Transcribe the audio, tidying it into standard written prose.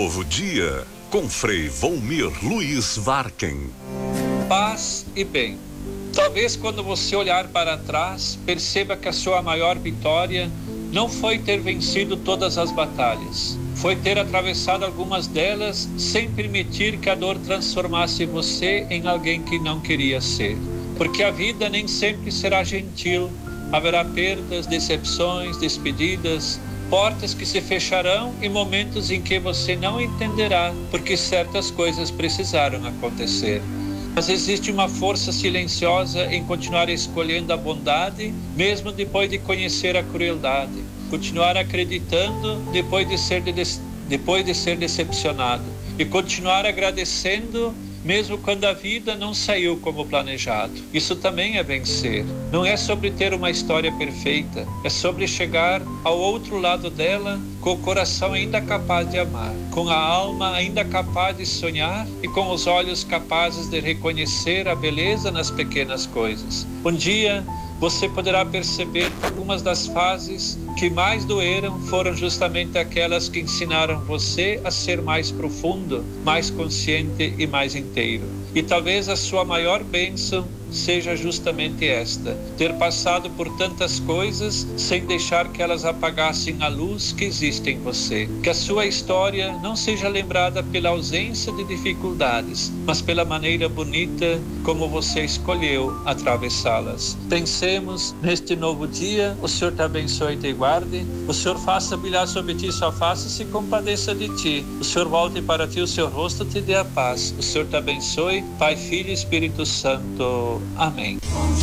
novo dia, com Frei Volmir Luiz Varken. Paz e bem. Talvez quando você olhar para trás, perceba que a sua maior vitória não foi ter vencido todas as batalhas. Foi ter atravessado algumas delas sem permitir que a dor transformasse você em alguém que não queria ser. Porque a vida nem sempre será gentil. Haverá perdas, decepções, despedidas, portas que se fecharão e momentos em que você não entenderá porque certas coisas precisaram acontecer. Mas existe uma força silenciosa em continuar escolhendo a bondade, mesmo depois de conhecer a crueldade. Continuar acreditando depois de ser decepcionado. E continuar agradecendo mesmo quando a vida não saiu como planejado. Isso também é vencer. Não é sobre ter uma história perfeita, é sobre chegar ao outro lado dela com o coração ainda capaz de amar, com a alma ainda capaz de sonhar e com os olhos capazes de reconhecer a beleza nas pequenas coisas. Um dia você poderá perceber que algumas das fases que mais doeram foram justamente aquelas que ensinaram você a ser mais profundo, mais consciente e mais inteiro. E talvez a sua maior bênção seja justamente esta: ter passado por tantas coisas sem deixar que elas apagassem a luz que existe em você. Que a sua história não seja lembrada pela ausência de dificuldades, mas pela maneira bonita como você escolheu atravessá-las. Pensemos neste novo dia. O Senhor te abençoe e te guarde. O Senhor faça brilhar sobre ti sua face e se compadeça de ti. O Senhor volte para ti o seu rosto e te dê a paz. O Senhor te abençoe, Pai, Filho e Espírito Santo. Amém.